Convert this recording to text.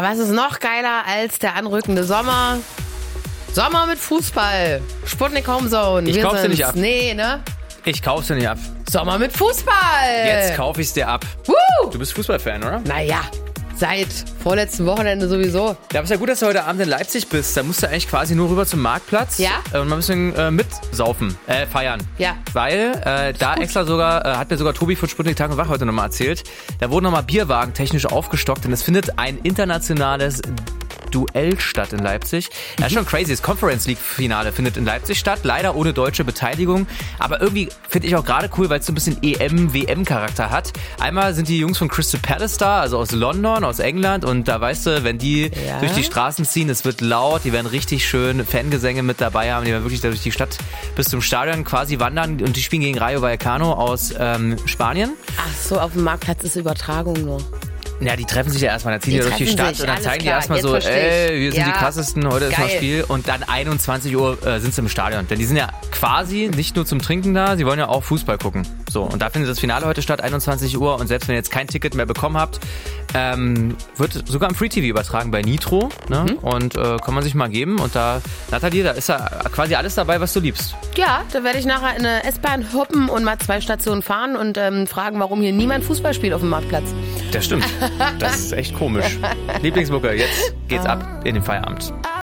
was ist noch geiler als der anrückende Sommer? Sommer mit Fußball. Sputnik Homezone. Ich kauf's dir nicht ab. Nee, ne? Ich kauf's dir nicht ab. Sommer mit Fußball. Jetzt kauf ich's dir ab. Woo! Du bist Fußballfan, oder? Naja, seit vorletzten Wochenende sowieso. Ja, aber ist ja gut, dass du heute Abend in Leipzig bist. Da musst du eigentlich quasi nur rüber zum Marktplatz. Ja. Und mal ein bisschen mitsaufen, feiern. Ja. Weil da extra sogar, hat mir sogar Tobi von Sputnik Tag und Wach heute nochmal erzählt, da wurden nochmal Bierwagen technisch aufgestockt, denn es findet ein internationales Duell statt in Leipzig. Ja, schon crazy. Das Conference League Finale findet in Leipzig statt. Leider ohne deutsche Beteiligung. Aber irgendwie finde ich auch gerade cool, weil es so ein bisschen EM-WM-Charakter hat. Einmal sind die Jungs von Crystal Palace da, also aus London, aus England. Und da weißt du, wenn die durch die Straßen ziehen, es wird laut, die werden richtig schön Fangesänge mit dabei haben. Die werden wirklich da durch die Stadt bis zum Stadion quasi wandern. Und die spielen gegen Rayo Vallecano aus Spanien. Ach so, auf dem Marktplatz ist Übertragung nur. Ja, die treffen sich ja erstmal, dann ziehen die durch die Stadt und dann zeigen die erstmal so, wir sind die krassesten, heute ist noch Spiel und dann 21 Uhr sind sie im Stadion. Denn die sind ja quasi nicht nur zum Trinken da, sie wollen ja auch Fußball gucken. So, und da findet das Finale heute statt, 21 Uhr und selbst wenn ihr jetzt kein Ticket mehr bekommen habt, wird sogar im Free TV übertragen bei Nitro, ne? Und kann man sich mal geben und da, Nathalie, da ist ja quasi alles dabei, was du liebst. Ja, da werde ich nachher in eine S-Bahn hoppen und mal 2 Stationen fahren und fragen, warum hier niemand Fußball spielt auf dem Marktplatz. Das stimmt. Das ist echt komisch. Lieblingsmucke, jetzt geht's ab in den Feierabend.